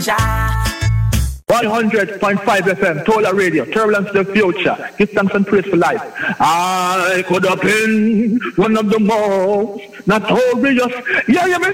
100.5 FM, Tola Radio, Turbulence to the Future. Give thanks and praise for life. I could have been one of the most notorious. Yeah,